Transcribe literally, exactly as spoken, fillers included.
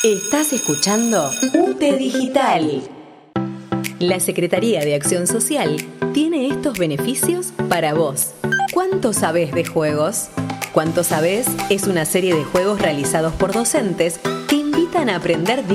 Estás escuchando U T E Digital. La Secretaría de Acción Social tiene estos beneficios para vos. ¿Cuánto sabés de juegos? ¿Cuánto sabés? Es una serie de juegos realizados por docentes que invitan a aprender